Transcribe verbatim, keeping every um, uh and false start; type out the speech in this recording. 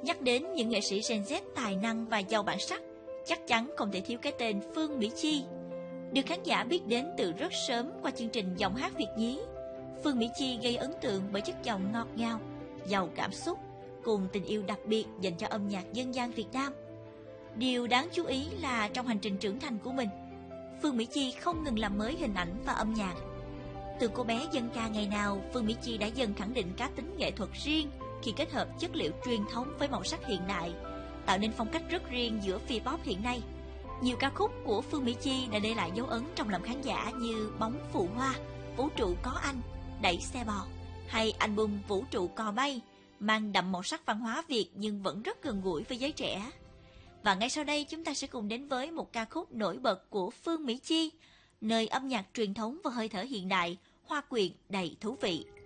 Nhắc đến những nghệ sĩ Gen Z tài năng và giàu bản sắc, chắc chắn không thể thiếu cái tên Phương Mỹ Chi. Được khán giả biết đến từ rất sớm qua chương trình Giọng hát Việt nhí, Phương Mỹ Chi gây ấn tượng bởi chất giọng ngọt ngào, giàu cảm xúc, cùng tình yêu đặc biệt dành cho âm nhạc dân gian Việt Nam. Điều đáng chú ý là trong hành trình trưởng thành của mình, Phương Mỹ Chi không ngừng làm mới hình ảnh và âm nhạc. Từ cô bé dân ca ngày nào, Phương Mỹ Chi đã dần khẳng định cá tính nghệ thuật riêng khi kết hợp chất liệu truyền thống với màu sắc hiện đại, tạo nên phong cách rất riêng giữa phi pop hiện nay. Nhiều ca khúc của Phương Mỹ Chi đã để lại dấu ấn trong lòng khán giả như Bóng Phụ Hoa, Vũ Trụ Có Anh, Đẩy Xe Bò hay album Vũ Trụ Cò Bay, mang đậm màu sắc văn hóa Việt nhưng vẫn rất gần gũi với giới trẻ. Và ngay sau đây chúng ta sẽ cùng đến với một ca khúc nổi bật của Phương Mỹ Chi, nơi âm nhạc truyền thống và hơi thở hiện đại, hòa quyện đầy thú vị.